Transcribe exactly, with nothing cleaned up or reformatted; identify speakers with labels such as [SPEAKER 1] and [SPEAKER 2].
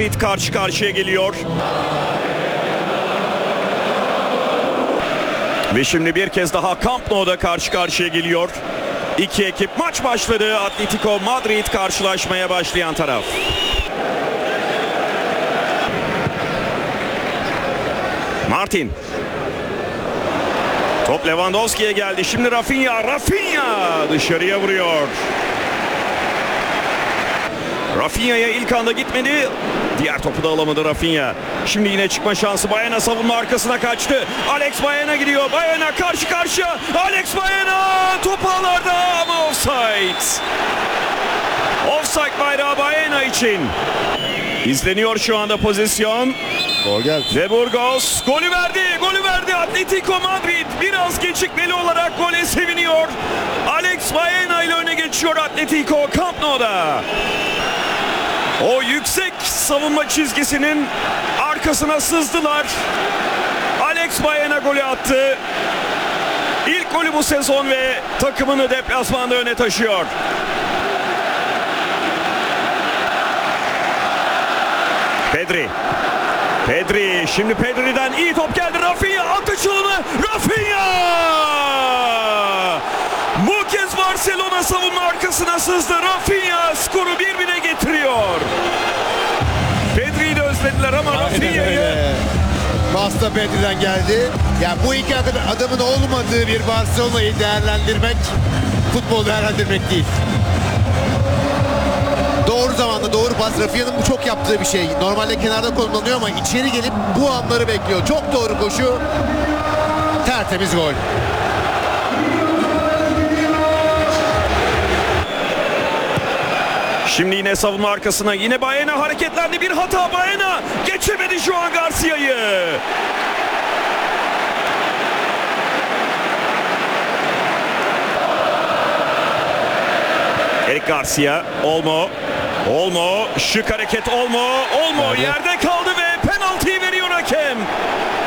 [SPEAKER 1] Madrid karşı karşıya geliyor. Ve şimdi bir kez daha Camp Nou'da karşı karşıya geliyor. İki ekip maç başladı. Atletico Madrid karşılaşmaya başlayan taraf. Martin. Top Lewandowski'ye geldi. Şimdi Rafinha. Rafinha dışarıya vuruyor. Rafinha'ya ilk anda gitmedi. Diğer topu da alamadı Rafinha. Şimdi yine çıkma şansı. Baena savunma arkasına kaçtı. Alex Baena gidiyor. Baena karşı karşıya. Alex Baena top ağlarda ama offside. Offside bayrağı Baena için. İzleniyor şu anda pozisyon.
[SPEAKER 2] Gol geldi.
[SPEAKER 1] De Burgos golü verdi. Golü verdi. Atletico Madrid biraz gecikmeli olarak gole seviniyor. Alex Baena ile öne geçiyor Atletico Camp Nou'da. O yüksek savunma çizgisinin arkasına sızdılar. Alex Baena golü attı. İlk golü bu sezon ve takımını deplasmanda öne taşıyor. Pedri. Pedri. Şimdi Pedri'den iyi top geldi. Rafinha attı çalımı. Rafinha! Bu kez Barcelona savunma arkasına sızdı. Rafinha skoru bir bire getiriyor. Pedri'yi de özlediler ama Rafinha'yı...
[SPEAKER 2] Pas da Pedri'den geldi. Ya bu iki adamın olmadığı bir Barcelona'yı değerlendirmek, futbol değerlendirmek değil. Doğru zamanda doğru pas. Rafinha'nın bu çok yaptığı bir şey. Normalde kenarda konumlanıyor ama içeri gelip bu anları bekliyor. Çok doğru koşu. Tertemiz gol.
[SPEAKER 1] Şimdi yine savunma arkasına. Yine Baena hareketlendi. Bir hata Baena. Geçemedi Joan Garcia'yı. Eric Garcia. Olmo. Olmo. Şık hareket Olmo. Olmo
[SPEAKER 2] Nerede?
[SPEAKER 1] yerde kaldı ve penaltıyı veriyor hakem.